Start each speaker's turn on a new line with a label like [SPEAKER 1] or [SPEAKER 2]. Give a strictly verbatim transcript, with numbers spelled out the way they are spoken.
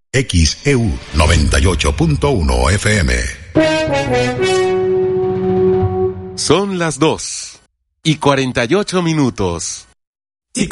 [SPEAKER 1] X E U noventa y ocho punto uno F M.
[SPEAKER 2] Son las dos y cuarenta y ocho minutos.